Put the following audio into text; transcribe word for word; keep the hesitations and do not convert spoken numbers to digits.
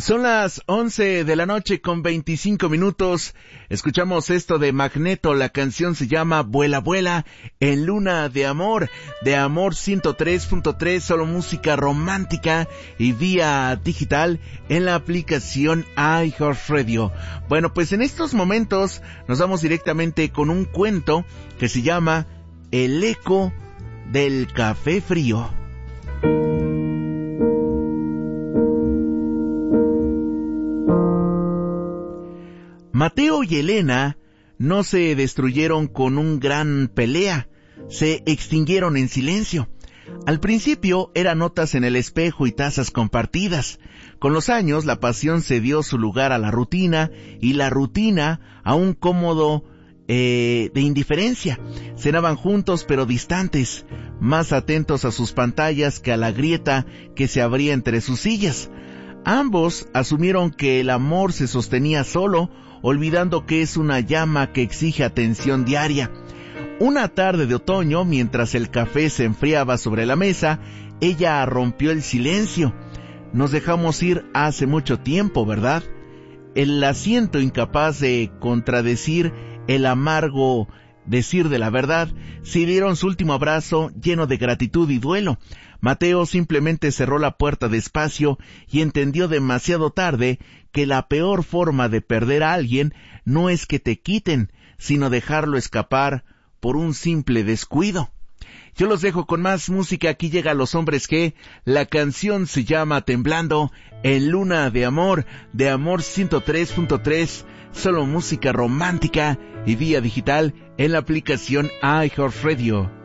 Son las once de la noche con veinticinco minutos. Escuchamos esto de Magneto. La canción se llama Vuela, vuela en Luna de Amor. De Amor ciento tres punto tres, solo música romántica y vía digital en la aplicación iHeartRadio. Bueno, pues en estos momentos nos vamos directamente con un cuento que se llama El eco del café frío. Mateo y Elena no se destruyeron con un gran pelea, se extinguieron en silencio. Al principio eran notas en el espejo y tazas compartidas. Con los años la pasión cedió su lugar a la rutina y la rutina a un cómodo eh, de indiferencia. Cenaban juntos pero distantes, más atentos a sus pantallas que a la grieta que se abría entre sus sillas. Ambos asumieron que el amor se sostenía solo, olvidando que es una llama que exige atención diaria. Una tarde de otoño, mientras el café se enfriaba sobre la mesa, ella rompió el silencio. Nos dejamos ir hace mucho tiempo, ¿verdad? El asiento incapaz de contradecir el amargo decir de la verdad, se dieron su último abrazo lleno de gratitud y duelo. Mateo simplemente cerró la puerta despacio y entendió demasiado tarde que la peor forma de perder a alguien no es que te quiten, sino dejarlo escapar por un simple descuido. Yo los dejo con más música. Aquí llega Los Hombres G. La canción se llama Temblando en Luna de Amor, de Amor ciento tres punto tres, solo música romántica y vía digital en la aplicación iHeartRadio.